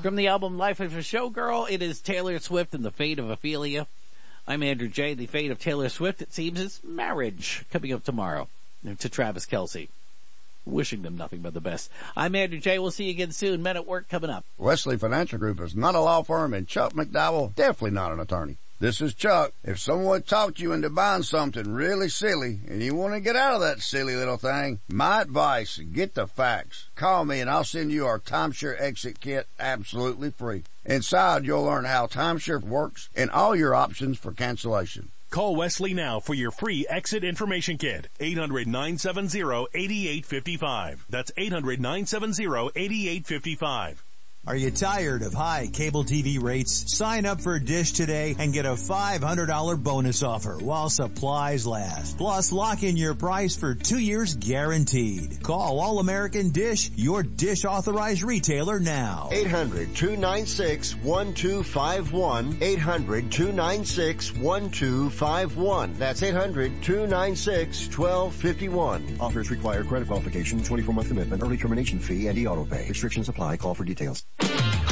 From the album Life of a Showgirl, it is Taylor Swift and the Fate of Ophelia. I'm Andrew J. The fate of Taylor Swift, it seems, is marriage, coming up tomorrow to Travis Kelce. Wishing them nothing but the best. I'm Andrew J. We'll see you again soon. Men at Work coming up. Wesley Financial Group is not a law firm, and Chuck McDowell definitely not an attorney. This is Chuck. If someone talked you into buying something really silly and you want to get out of that silly little thing, my advice, get the facts. Call me and I'll send you our timeshare exit kit absolutely free. Inside, you'll learn how timeshare works and all your options for cancellation. Call Wesley now for your free exit information kit. 800-970-8855. That's 800-970-8855. Are you tired of high cable TV rates? Sign up for Dish today and get a $500 bonus offer while supplies last. Plus, lock in your price for 2 years guaranteed. Call All American Dish, your Dish authorized retailer now. 800-296-1251. 800-296-1251. That's 800-296-1251. Offers require credit qualification, 24-month commitment, early termination fee, and e-auto pay. Restrictions apply. Call for details.